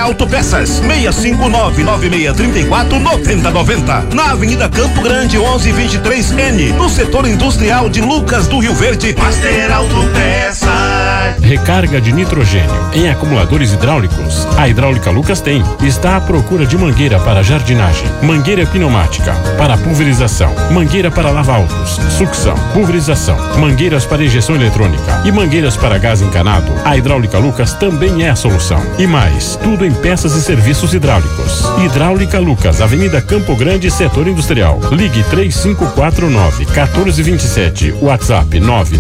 Autopeças, 659-9634-9090. Na Avenida Campo Grande, 1123N, no setor industrial de Lucas do Rio Verde. Master Autopeças. Recarga de nitrogênio em acumuladores hidráulicos. A Hidráulica Lucas tem. Está à procura de mangueira para jardinagem, mangueira pneumática para pulverização, mangueira para lava-autos, sucção, pulverização, mangueiras para injeção eletrônica e mangueiras para gás encanado. A Hidráulica Lucas também é a solução. E mais, tudo em peças e serviços hidráulicos. Hidráulica Lucas, Avenida Campo Grande, setor industrial. Ligue 3549-1427. WhatsApp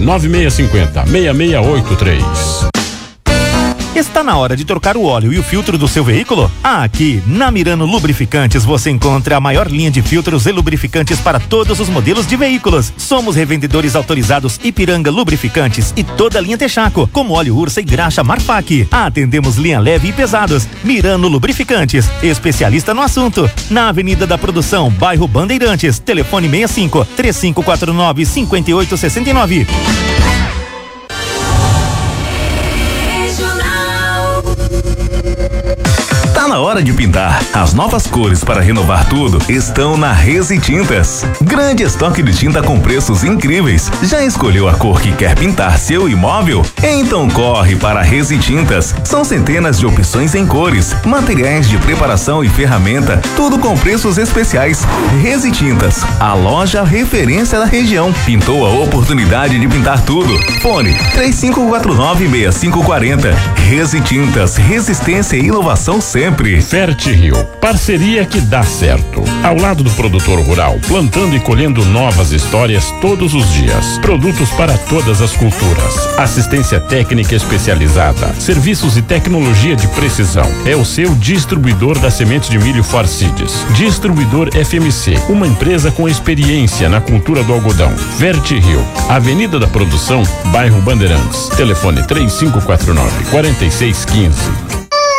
99650-6683. Está na hora de trocar o óleo e o filtro do seu veículo? Aqui, na Mirano Lubrificantes, você encontra a maior linha de filtros e lubrificantes para todos os modelos de veículos. Somos revendedores autorizados Ipiranga Lubrificantes e toda a linha Texaco, como óleo Ursa e graxa Marfac. Atendemos linha leve e pesados. Mirano Lubrificantes, especialista no assunto. Na Avenida da Produção, bairro Bandeirantes. Telefone 65-3549-5869. Tá na hora de pintar. As novas cores para renovar tudo estão na Resi Tintas. Grande estoque de tinta com preços incríveis. Já escolheu a cor que quer pintar seu imóvel? Então corre para a Resi Tintas. São centenas de opções em cores, materiais de preparação e ferramenta, tudo com preços especiais. Resi Tintas, a loja referência da região. Pintou a oportunidade de pintar tudo. Fone 3549-6540. Resi Tintas, resistência e inovação sempre. Fertirrio, parceria que dá certo. Ao lado do produtor rural, plantando e colhendo novas histórias todos os dias. Produtos para todas as culturas. Assistência técnica especializada. Serviços e tecnologia de precisão. É o seu distribuidor da semente de milho Forseeds. Distribuidor FMC, uma empresa com experiência na cultura do algodão. Fertirrio, Avenida da Produção, bairro Bandeirantes. Telefone 3549-4615.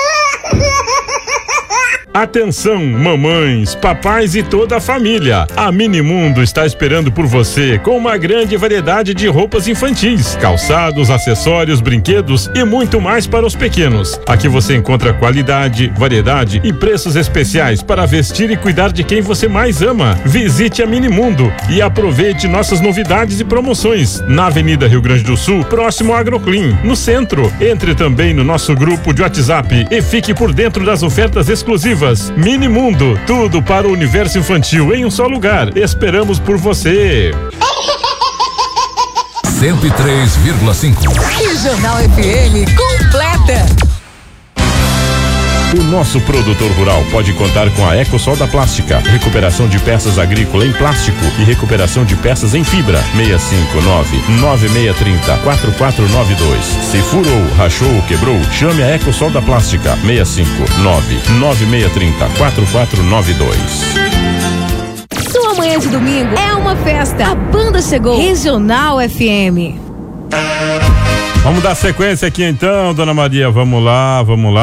Atenção, mamães, papais e toda a família. A Minimundo está esperando por você com uma grande variedade de roupas infantis, calçados, acessórios, brinquedos e muito mais para os pequenos. Aqui você encontra qualidade, variedade e preços especiais para vestir e cuidar de quem você mais ama. Visite a Minimundo e aproveite nossas novidades e promoções na Avenida Rio Grande do Sul, próximo ao Agroclean, no centro. Entre também no nosso grupo de WhatsApp e fique por dentro das ofertas exclusivas. Minimundo, tudo para o universo infantil em um só lugar. Esperamos por você. 103,5. Regional FM completa. O nosso produtor rural pode contar com a EcoSol da Plástica, recuperação de peças agrícolas em plástico e recuperação de peças em fibra. 659-9630-4492. Se furou, rachou ou quebrou, chame a EcoSol da Plástica. 659-9630-4492. Sua manhã de domingo é uma festa. A banda chegou. Regional FM. Vamos dar sequência aqui então, dona Maria. Vamos lá.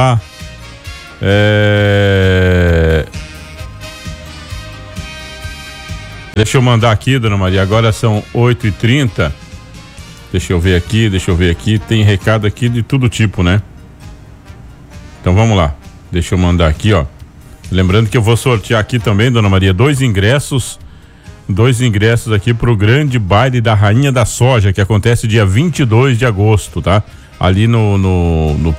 Deixa eu mandar aqui, dona Maria. Agora são 8h30. Deixa eu ver aqui. Tem recado aqui de todo tipo, né? Então vamos lá. Deixa eu mandar aqui, ó. Lembrando que eu vou sortear aqui também, dona Maria, dois ingressos aqui pro grande baile da Rainha da Soja, que acontece dia 22 de agosto, tá? Ali no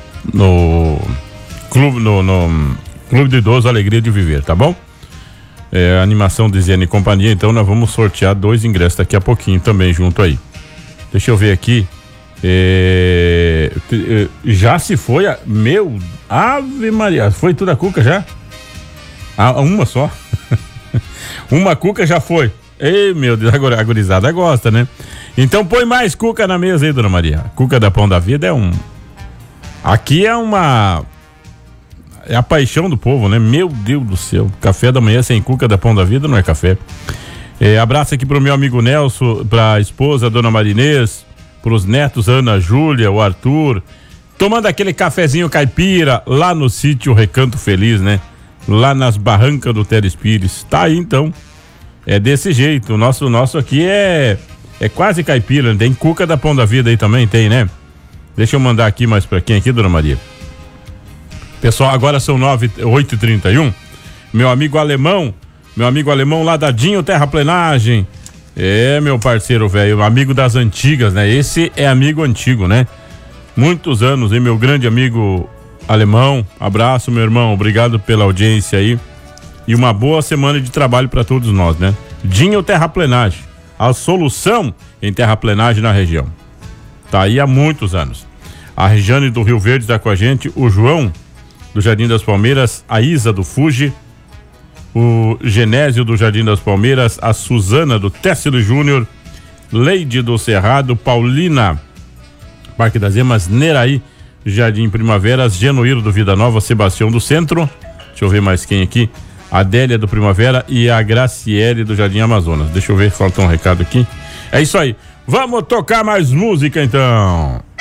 Clube do Idoso Alegria de Viver, tá bom? Animação de Zene e companhia, então nós vamos sortear dois ingressos daqui a pouquinho também junto aí. Deixa eu ver aqui. Já se foi meu Ave Maria, foi tudo a cuca já? Uma só? Uma cuca já foi. Ei, meu Deus, agora a gurizada gosta, né? Então põe mais cuca na mesa aí, dona Maria. Cuca da Pão da Vida aqui é a paixão do povo, né? Meu Deus do céu. Café da manhã sem cuca da Pão da Vida não é café. Abraço aqui pro meu amigo Nelson, pra esposa, dona Marinês, pros netos, Ana Júlia, o Arthur, tomando aquele cafezinho caipira lá no sítio Recanto Feliz, né? Lá nas barrancas do Teres Pires. Tá aí então. É desse jeito. O nosso aqui é quase caipira. Tem cuca da Pão da Vida aí também, tem, né? Deixa eu mandar aqui mais pra quem aqui, dona Maria? Pessoal, agora são 8h31. Meu amigo alemão lá da Dinho Terraplenagem. Meu parceiro velho, amigo das antigas, né? Esse é amigo antigo, né? Muitos anos, hein? Meu grande amigo alemão. Abraço, meu irmão. Obrigado pela audiência aí. E uma boa semana de trabalho para todos nós, né? Dinho Terraplenagem. A solução em terraplenagem na região. Tá aí há muitos anos. A Regiane do Rio Verde está com a gente. O João do Jardim das Palmeiras, a Isa do Fuji, o Genésio do Jardim das Palmeiras, a Suzana do Tessilo Júnior, Leide do Cerrado, Paulina, Parque das Emas, Neraí, Jardim Primaveras, Genoiro do Vida Nova, Sebastião do Centro, deixa eu ver mais quem aqui, Adélia do Primavera e a Graciele do Jardim Amazonas. Deixa eu ver, faltou um recado aqui. É isso aí, vamos tocar mais música então.